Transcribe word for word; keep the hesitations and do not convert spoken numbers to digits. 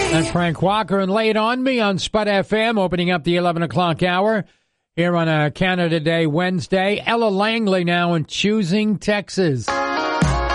That's Frank Walker and Lay It On Me on Spud F M, opening up the eleven o'clock hour here on a Canada Day Wednesday. Ella Langley now in Choosing, Texas.